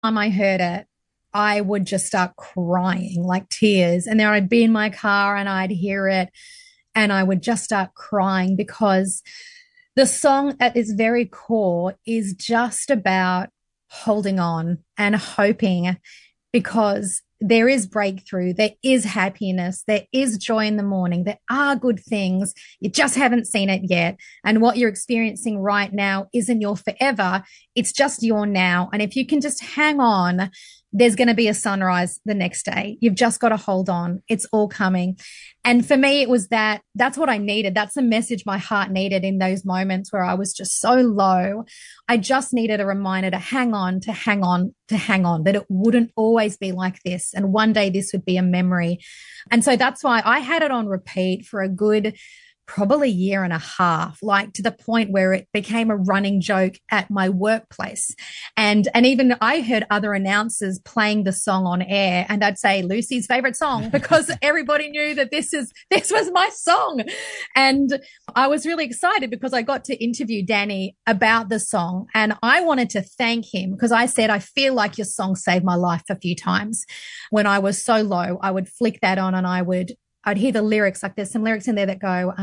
time I heard it, I would just start crying like tears. And then I'd be in my car and I'd hear it and I would just start crying because the song at its very core is just about holding on and hoping because there is breakthrough, there is happiness, there is joy in the morning, there are good things. You just haven't seen it yet. And what you're experiencing right now isn't your forever, it's just your now. And if you can just hang on, there's going to be a sunrise the next day. You've just got to hold on. It's all coming. And for me, it was that's what I needed. That's the message my heart needed in those moments where I was just so low. I just needed a reminder to hang on, to hang on, to hang on, that it wouldn't always be like this. And one day this would be a memory. And so that's why I had it on repeat for a good probably a year and a half, like to the point where it became a running joke at my workplace. And even I heard other announcers playing the song on air and I'd say Lucy's favorite song because everybody knew that this was my song. And I was really excited because I got to interview Danny about the song and I wanted to thank him because I said, I feel like your song saved my life a few times. When I was so low, I would flick that on and I'd hear the lyrics, like there's some lyrics in there that go,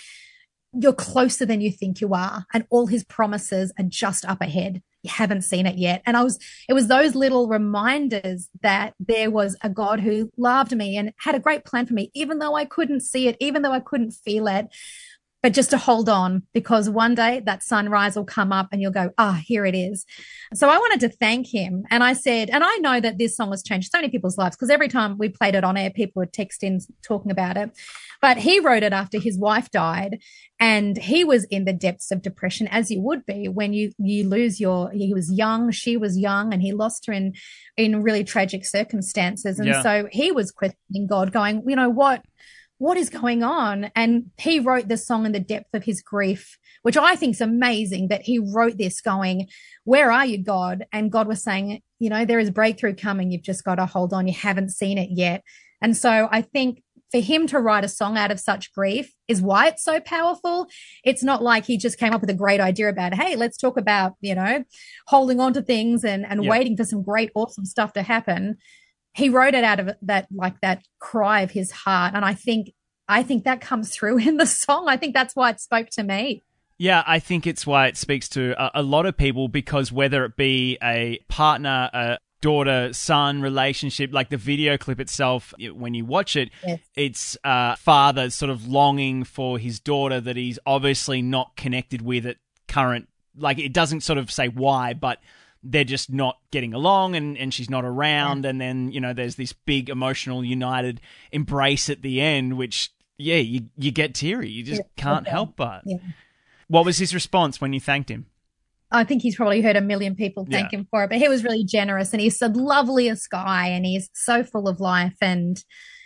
you're closer than you think you are. And all his promises are just up ahead. You haven't seen it yet. And it was those little reminders that there was a God who loved me and had a great plan for me, even though I couldn't see it, even though I couldn't feel it. But just to hold on because one day that sunrise will come up and you'll go, here it is. So I wanted to thank him. And I said, and I know that this song has changed so many people's lives because every time we played it on air, people would text in talking about it. But he wrote it after his wife died and he was in the depths of depression, as you would be when you lose he was young, she was young, and he lost her in really tragic circumstances. And so he was questioning God, going, what is going on? And he wrote this song in the depth of his grief, which I think is amazing that he wrote this going, where are you, God? And God was saying, there is breakthrough coming. You've just got to hold on. You haven't seen it yet. And so I think for him to write a song out of such grief is why it's so powerful. It's not like he just came up with a great idea about, hey, let's talk about, holding on to things and waiting for some great, awesome stuff to happen. He wrote it out of that cry of his heart. And I think that comes through in the song. I think that's why it spoke to me. Yeah, I think it's why it speaks to a lot of people because whether it be a partner, a daughter-son relationship, like the video clip itself, when you watch it, yes. It's father sort of longing for his daughter that he's obviously not connected with at current, like it doesn't sort of say why, but they're just not getting along and she's not around. Yeah. And then, there's this big emotional united embrace at the end, which, you get teary. You just can't help but. Yeah. What was his response when you thanked him? I think he's probably heard a million people thank him for it, but he was really generous and he's the loveliest guy and he's so full of life. And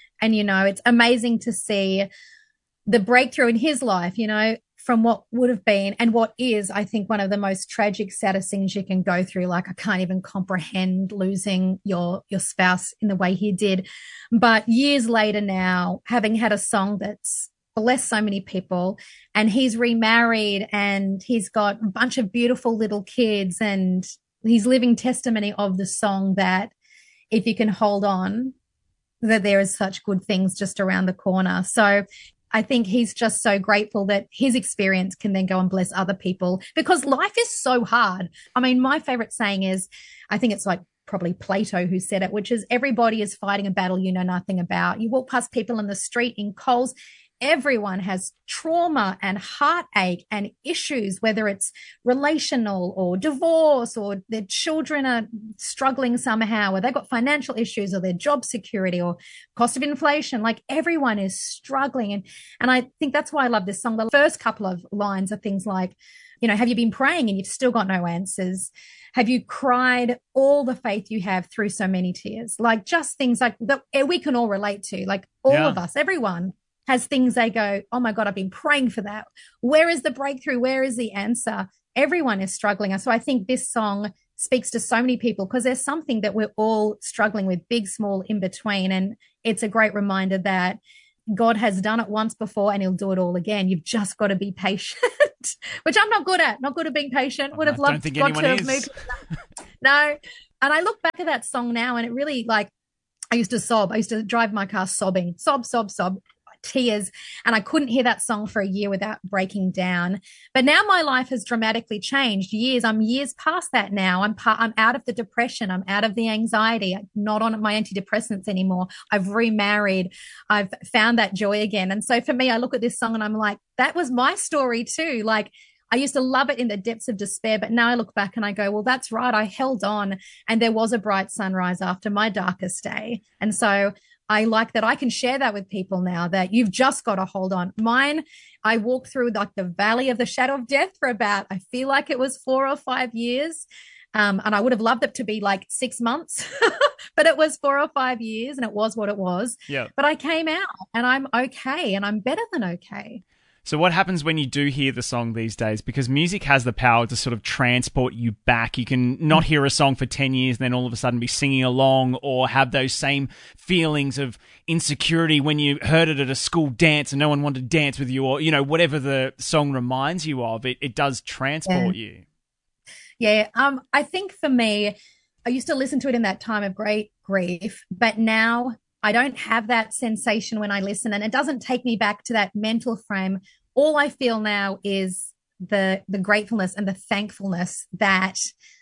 it's amazing to see the breakthrough in his life, from what would have been and what is, I think, one of the most tragic, saddest things you can go through. Like, I can't even comprehend losing your spouse in the way he did. But years later now, having had a song that's blessed so many people and he's remarried and he's got a bunch of beautiful little kids and he's living testimony of the song that if you can hold on, that there is such good things just around the corner. So I think he's just so grateful that his experience can then go and bless other people because life is so hard. I mean, my favorite saying is, I think it's like probably Plato who said it, which is everybody is fighting a battle you know nothing about. You walk past people in the street in Coles, everyone has trauma and heartache and issues, whether it's relational or divorce or their children are struggling somehow or they've got financial issues or their job security or cost of inflation. Like everyone is struggling. And I think that's why I love this song. The first couple of lines are things like, have you been praying and you've still got no answers? Have you cried all the faith you have through so many tears? Like just things like that we can all relate to, like all of us, everyone has things they go, oh my God, I've been praying for that. Where is the breakthrough? Where is the answer? Everyone is struggling. So I think this song speaks to so many people because there's something that we're all struggling with, big, small, in between. And it's a great reminder that God has done it once before and he'll do it all again. You've just got to be patient, which I'm not good at being patient. Would have loved God to have moved. No, And I look back at that song now and it really like, I used to sob. I used to drive my car sobbing, sob, sob, sob, tears. And I couldn't hear that song for a year without breaking down. But now my life has dramatically changed. I'm years past that now. I'm out of the depression. I'm out of the anxiety. I'm not on my antidepressants anymore. I've remarried. I've found that joy again. And so for me, I look at this song and I'm like, that was my story too. Like, I used to love it in the depths of despair, but now I look back and I go, well, that's right. I held on and there was a bright sunrise after my darkest day. And so I like that I can share that with people now, that you've just got to hold on. Mine, I walked through like the valley of the shadow of death for about, I feel like it was 4 or 5 years. And I would have loved it to be like 6 months, but it was 4 or 5 years and it was what it was. Yeah. But I came out and I'm okay and I'm better than okay. So what happens when you do hear the song these days? Because music has the power to sort of transport you back. You can not hear a song for 10 years and then all of a sudden be singing along, or have those same feelings of insecurity when you heard it at a school dance and no one wanted to dance with you, or, you know, whatever the song reminds you of. It does transport you. Yeah. I think for me, I used to listen to it in that time of great grief, but now I don't have that sensation when I listen, and it doesn't take me back to that mental frame. All I feel now is the gratefulness and the thankfulness that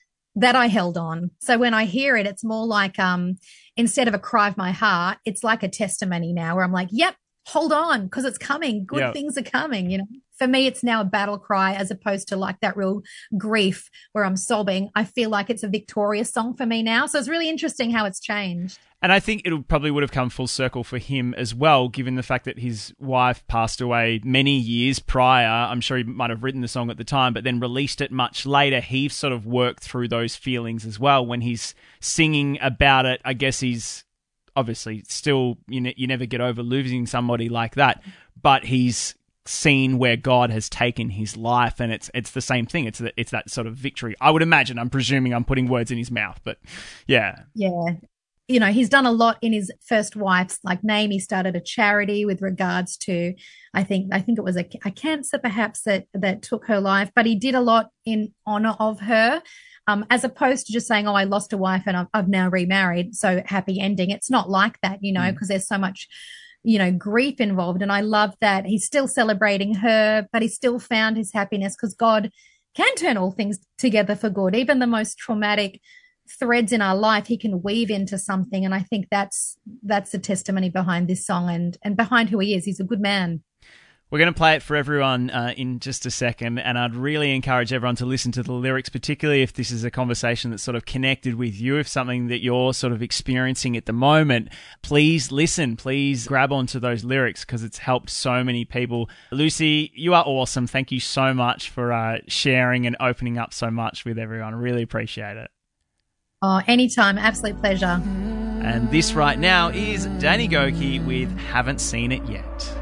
I held on. So when I hear it, it's more like, instead of a cry of my heart, it's like a testimony now where I'm like, yep, hold on, because it's coming. Good things are coming, you know. For me, it's now a battle cry as opposed to like that real grief where I'm sobbing. I feel like it's a victorious song for me now. So it's really interesting how it's changed. And I think it probably would have come full circle for him as well, given the fact that his wife passed away many years prior. I'm sure he might have written the song at the time, but then released it much later. He sort of worked through those feelings as well. When he's singing about it, I guess he's obviously still, you never get over losing somebody like that, but he's seen where God has taken his life, and it's the same thing. It's that sort of victory. I would imagine. I'm presuming I'm putting words in his mouth, but yeah. Yeah. You know, he's done a lot in his first wife's like name. He started a charity with regards to, I think it was a cancer perhaps that took her life, but he did a lot in honor of her, as opposed to just saying, oh, I lost a wife and I've now remarried, so happy ending. It's not like that, you know, because there's so much, you know, grief involved. And I love that he's still celebrating her, but he still found his happiness, because God can turn all things together for good. Even the most traumatic threads in our life, he can weave into something. And I think that's the testimony behind this song and behind who he is. He's a good man. We're going to play it for everyone in just a second, and I'd really encourage everyone to listen to the lyrics, particularly if this is a conversation that's sort of connected with you, if something that you're sort of experiencing at the moment. Please listen. Please grab onto those lyrics, because it's helped so many people. Lucy, you are awesome. Thank you so much for sharing and opening up so much with everyone. I really appreciate it. Oh, anytime. Absolute pleasure. And this right now is Danny Gokey with Haven't Seen It Yet.